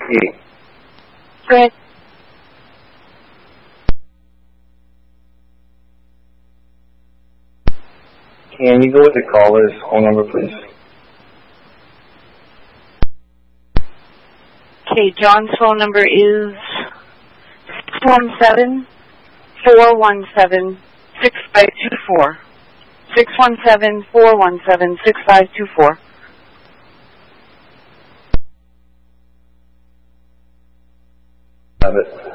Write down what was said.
E. Fred. Can you go with the caller's phone number, please? Okay, John's phone number is 617-417-6524. 617-417-6524. Have it.